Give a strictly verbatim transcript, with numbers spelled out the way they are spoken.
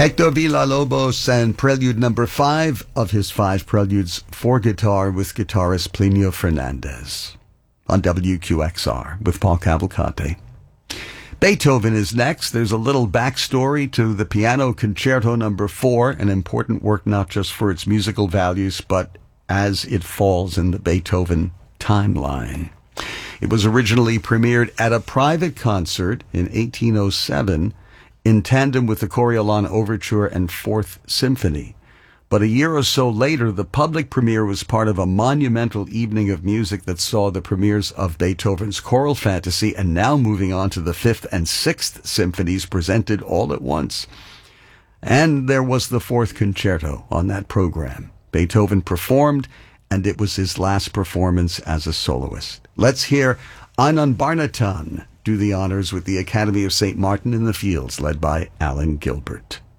Hector Villalobos and Prelude number five of his five preludes for guitar with guitarist Plinio Fernandez on W Q X R with Paul Cavalcante. Beethoven is next. There's a little backstory to the Piano Concerto number four, an important work not just for its musical values, but as it falls in the Beethoven timeline. It was originally premiered at a private concert in eighteen oh seven in tandem with the Coriolan Overture and Fourth Symphony. But a year or so later, the public premiere was part of a monumental evening of music that saw the premieres of Beethoven's Choral Fantasy and now moving on to the Fifth and Sixth Symphonies presented all at once. And there was the Fourth Concerto on that program. Beethoven performed, and it was his last performance as a soloist. Let's hear Anand Barnatan do the honors with the Academy of Saint Martin in the Fields, led by Alan Gilbert.